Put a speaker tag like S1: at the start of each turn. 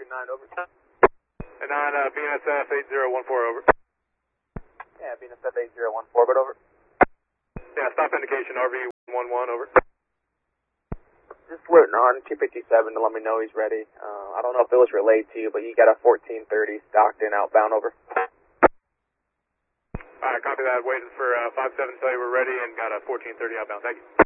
S1: Copy 9, over.
S2: And on BNSF 8014, over.
S1: Yeah, BNSF 8014, but over.
S2: Yeah, stop indication RV11, over.
S1: Just alerting on 257 to let me know he's ready. I don't know if it was relayed to you, but you got a 1430 Stockton outbound, over.
S2: Alright, copy that. Waiting for 57 to tell you we're ready and got a 1430 outbound. Thank you.